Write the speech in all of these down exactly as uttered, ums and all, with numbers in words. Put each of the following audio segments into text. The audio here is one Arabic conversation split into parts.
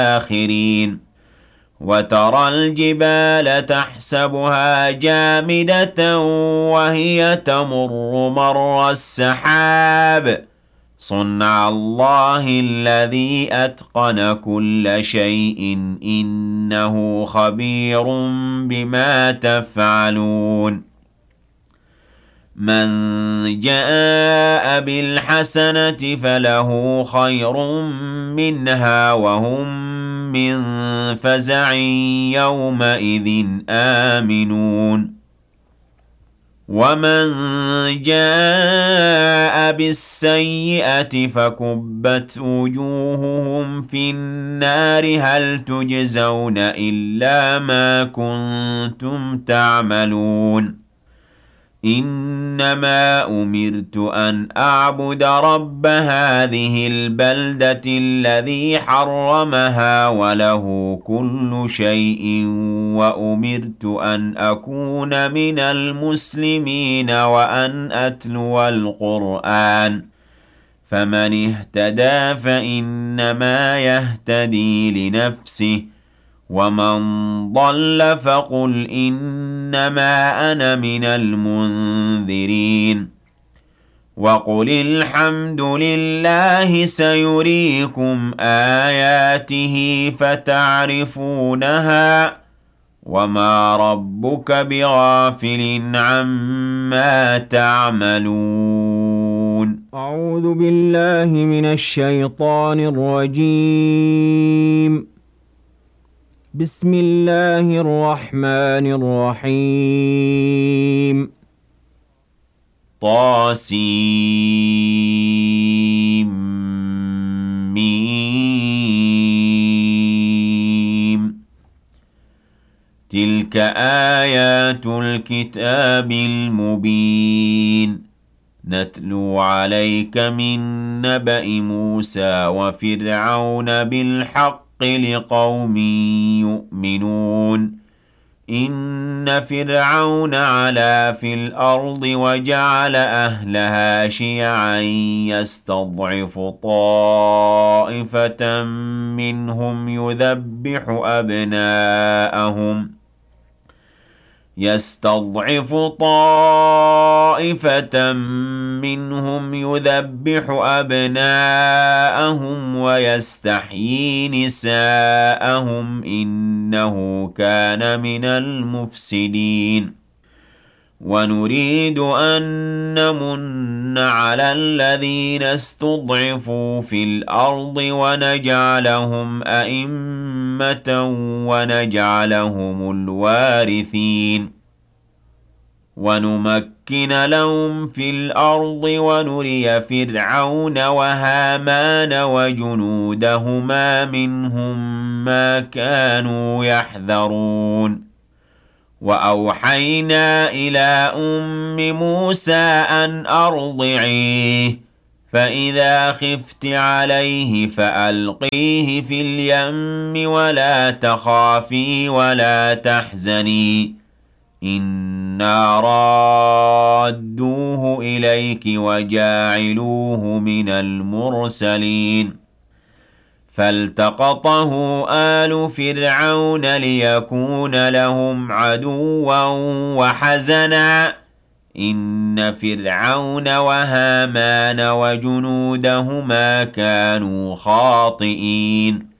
الآخرين وترى الجبال تحسبها جامدة وهي تمر مر السحاب صنع الله الذي أتقن كل شيء إنه خبير بما تفعلون من جاء بالحسنة فله خير منها وهم من فزع يومئذ آمنون ومن جاء بالسيئة فكبت وجوههم في النار هل تجزون إلا ما كنتم تعملون إنما أمرت أن أعبد رب هذه البلدة الذي حرمها وله كل شيء وأمرت أن أكون من المسلمين وأن أتلو القرآن فمن اهتدى فإنما يهتدي لنفسه ومن ضل فقل إنما أنا من المنذرين وقل الحمد لله سيريكم آياته فتعرفونها وما ربك بغافل عما تعملون أعوذ بالله من الشيطان الرجيم بسم الله الرحمن الرحيم طاسيم ميم تلك آيات الكتاب المبين نتلو عليك من نبأ موسى وفرعون بالحق لقوم يؤمنون إن فرعون علا في الأرض وجعل أهلها شيعا يستضعف طائفة منهم يذبح أبناءهم يستضعف طائفة منهم يذبح أبناءهم ويستحيي نساءهم إنه كان من المفسدين ونريد أن نمن على الذين استضعفوا في الأرض ونجعلهم أئمة ونجعلهم الوارثين ونمكن لهم في الأرض ونري فرعون وهامان وجنودهما منهم ما كانوا يحذرون وأوحينا إلى أم موسى أن أرضعيه فإذا خفت عليه فألقيه في اليم ولا تخافي ولا تحزني إنا رادوه إليك وجاعلوه من المرسلين فالتقطه آل فرعون ليكون لهم عدوا وحزنا إن فرعون وهامان وجنودهما كانوا خاطئين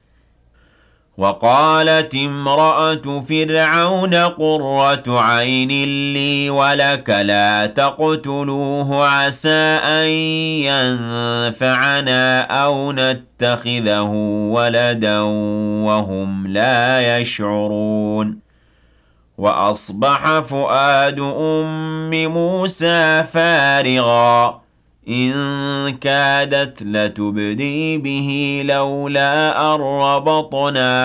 وقالت امرأة فرعون قرة عين لي ولك لا تقتلوه عسى أن ينفعنا أو نتخذه ولدا وهم لا يشعرون وأصبح فؤاد أم موسى فارغا إن كادت لتبدي به لولا أن ربطنا